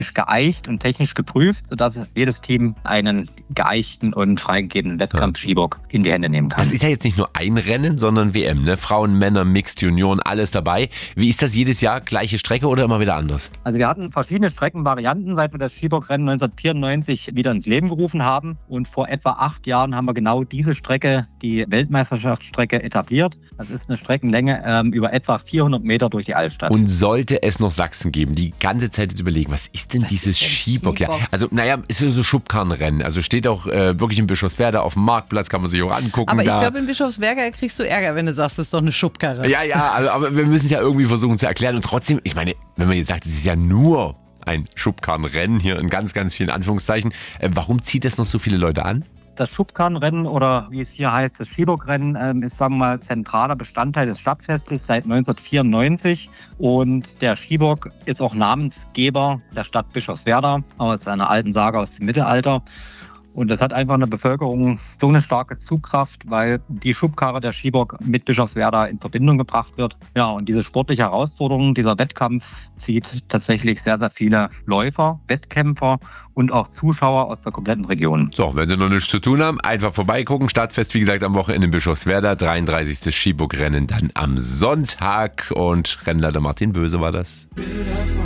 ist geeicht und technisch geprüft, sodass jedes Team einen geeichten und freigegebenen Wettkampf-Skibock in die Hände nehmen kann. Das ist ja jetzt nicht nur ein Rennen, sondern WM, ne? Frauen, Männer, Mixed, Junioren, alles dabei. Wie ist das jedes Jahr? Gleiche Strecke oder immer wieder anders? Also wir hatten verschiedene Streckenvarianten, seit wir das Skibockrennen 1994 wieder ins Leben gerufen haben. Und vor etwa 8 Jahren haben wir genau diese Strecke, die Weltmeisterschaftsstrecke, etabliert. Das ist eine Streckenlänge über etwa 400 Meter durch die Altstadt. Und sollte es noch Sachsen geben, die ganze Zeit jetzt überlegen, was ist denn dieses Skibock? Ja, also naja, ist so Schubkarrenrennen. Also steht auch wirklich in Bischofswerda auf dem Marktplatz, kann man sich auch angucken. Aber ich glaube, in Bischofswerda kriegst du Ärger, wenn du sagst, das ist doch eine Schubkarre. Ja, also, aber wir müssen es ja irgendwie versuchen zu erklären. Und trotzdem, ich meine, wenn man jetzt sagt, es ist ja nur ein Schubkarrenrennen, hier in ganz, ganz vielen Anführungszeichen, warum zieht das noch so viele Leute an? Das Schubkarrenrennen oder wie es hier heißt, das Skibockrennen ist, sagen wir mal, zentraler Bestandteil des Stadtfestes seit 1994. Und der Skibock ist auch Namensgeber der Stadt Bischofswerda aus einer alten Sage aus dem Mittelalter. Und das hat einfach in der Bevölkerung so eine starke Zugkraft, weil die Schubkarre der Skibock mit Bischofswerda in Verbindung gebracht wird. Ja, und diese sportliche Herausforderung, dieser Wettkampf zieht tatsächlich sehr, sehr viele Läufer, Wettkämpfer und auch Zuschauer aus der kompletten Region. So, wenn Sie noch nichts zu tun haben, einfach vorbeigucken. Stadtfest, wie gesagt, am Wochenende in Bischofswerda. 33. Skibockrennen dann am Sonntag. Und Rennleiter Martin Böse war das.